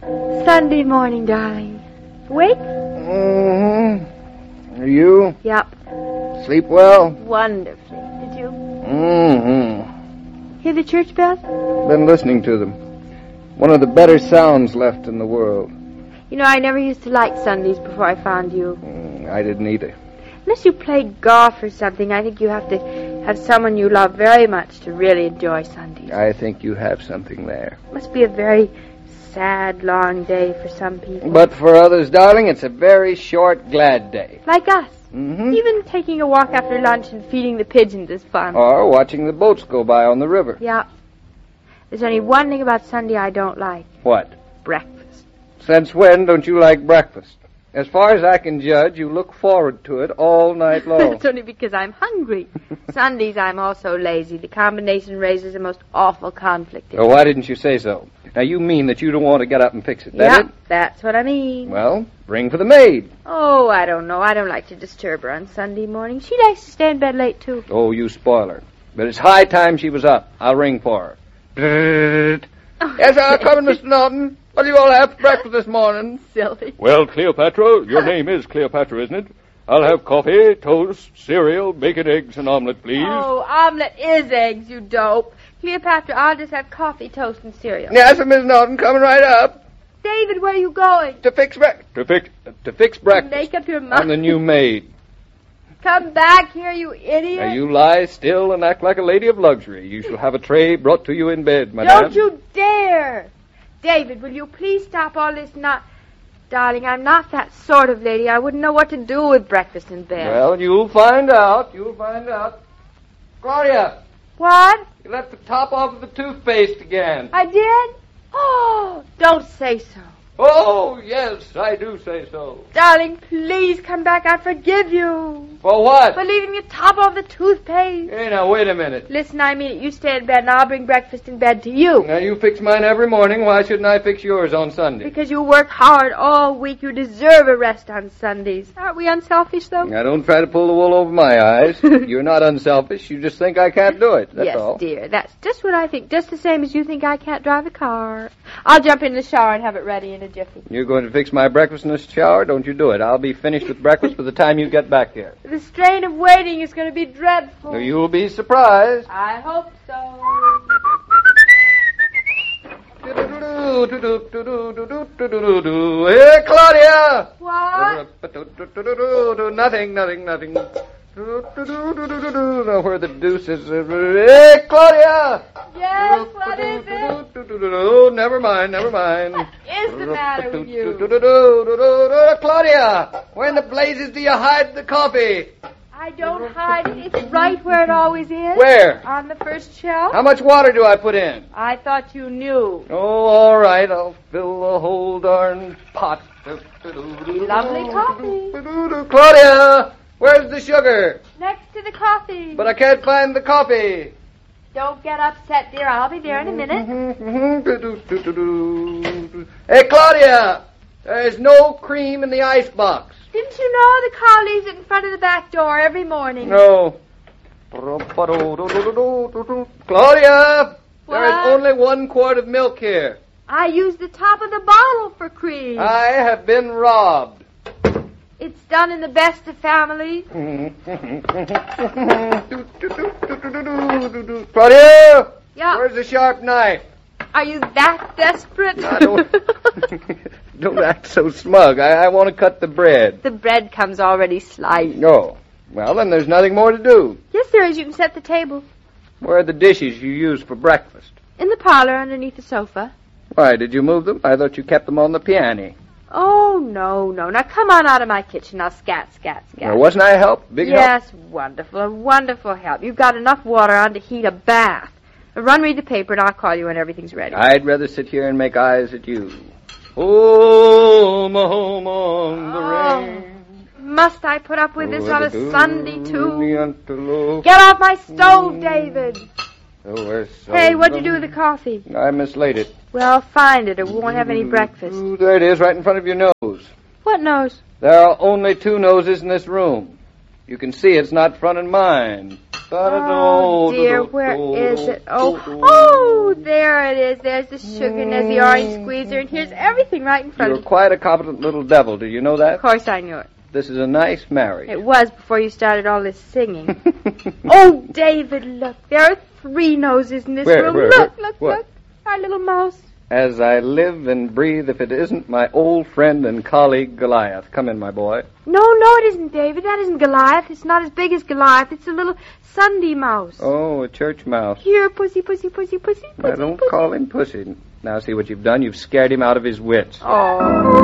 Sunday morning, darling. Awake? Mm-hmm. Are you? Yep. Sleep well? Wonderfully. Did you? Mm-hmm. Hear the church bells? Been listening to them. One of the better sounds left in the world. You know, I never used to like Sundays before I found you. I didn't either. Unless you played golf or something, I think you have to have someone you love very much to really enjoy Sundays. I think you have something there. Must be a very sad, long day for some people. But for others, darling, it's a very short, glad day. Like us. Mm-hmm. Even taking a walk after lunch and feeding the pigeons is fun. Or watching the boats go by on the river. Yeah. There's only one thing about Sunday I don't like. What? Breakfast. Since when don't you like breakfast? As far as I can judge, you look forward to it all night long. It's only because I'm hungry. Sundays I'm also lazy. The combination raises a most awful conflict. Well, why didn't you say so? Now, you mean that you don't want to get up and fix it, that it? That's what I mean. Well, ring for the maid. Oh, I don't know. I don't like to disturb her on Sunday morning. She likes to stay in bed late, too. Oh, you spoil her. But it's high time she was up. I'll ring for her. Oh, Yes, I'm coming, Mr. Norton. What do you all have for breakfast this morning? Silly. Well, Cleopatra, your name is Cleopatra, isn't it? I'll have coffee, toast, cereal, bacon, eggs, and omelet, please. Oh, omelet is eggs, you dope. Cleopatra, I'll just have coffee, toast, and cereal. Yes, Miss Norton, coming right up. David, where are you going? To fix breakfast. To fix breakfast. Make up your mind. I'm the new maid. Come back here, you idiot. Now, you lie still and act like a lady of luxury. You shall have a tray brought to you in bed, madame. Don't you dare. David, will you please stop all this Darling, I'm not that sort of lady. I wouldn't know what to do with breakfast in bed. Well, you'll find out. Claudia, What? you left the top off of the toothpaste again. I did? Oh, don't say so. Oh, yes, I do say so. Darling, please come back. I forgive you. For what? For leaving the top off the toothpaste. Hey, now, wait a minute. Listen, I mean it. You stay in bed and I'll bring breakfast in bed to you. Now, you fix mine every morning. Why shouldn't I fix yours on Sunday? Because you work hard all week. You deserve a rest on Sundays. Aren't we unselfish, though? Now, don't try to pull the wool over my eyes. You're not unselfish. You just think I can't do it. That's yes, all. dear. That's just what I think. Just the same as you think I can't drive a car. I'll jump in the shower and have it ready in a jiffy. You're going to fix my breakfast in the shower? Don't you do it. I'll be finished with breakfast by the time you get back here. The strain of waiting is going to be dreadful. So you'll be surprised. I hope so. Hey, Claudia! What? Nothing. Now, where the deuce is... Hey, Claudia! Yes, what is it? Oh, never mind. What is the matter with you? Claudia! Where in the blazes do you hide the coffee? I don't hide it. It's right where it always is. Where? On the first shelf. How much water do I put in? I thought you knew. Oh, all right. I'll fill the whole darn pot. Lovely coffee. Claudia! Where's the sugar? Next to the coffee. But I can't find the coffee. Don't get upset, dear. I'll be there in a minute. Hey, Claudia! There's no cream in the icebox. Didn't you know the car leaves it in front of the back door every morning? No. Claudia! What? There is only 1 quart of milk here. I used the top of the bottle for cream. I have been robbed. It's done in the best of families. Claudia! Yeah. Where's the sharp knife? Are you that desperate? Now, don't act so smug. I want to cut the bread. The bread comes already sliced. Oh. Well, then there's nothing more to do. Yes, there is. You can set the table. Where are the dishes you used for breakfast? In the parlor underneath the sofa. Why, did you move them? I thought you kept them on the piano. Oh, no. Now come on out of my kitchen. Now scat. Well, wasn't I a help? Big help? Yes, wonderful. A wonderful help. You've got enough water on to heat a bath. Run read the paper and I'll call you when everything's ready. I'd rather sit here and make eyes at you. Home on the range. Must I put up with this on a Sunday, too? Get Get off my stove, David. Hey, Hey, what'd you do with the coffee? I mislaid it. Well, find it or we won't have any breakfast. Ooh, there it is, right in front of your nose. What nose? There are only 2 noses in this room. You can see it's not front and mine. Oh, dear, where is it? Oh, there it is. There's the sugar and there's the orange squeezer, and here's everything right in front of You're you. quite a competent little devil. Do you know that? Of course I knew it. This is a nice marriage. It was before you started all this singing. Oh, David, look. There are 3 noses in this Where, room. where, Look, where? look, What? look. Our little mouse. As I live and breathe, if it isn't my old friend and colleague Goliath. Come in, my boy. No, it isn't, David. That isn't Goliath. It's not as big as Goliath. It's a little Sunday mouse. Oh, a church mouse. Here, pussy, pussy, pussy, pussy, pussy. Now, don't call him pussy. Now, see what you've done? You've scared him out of his wits. Oh.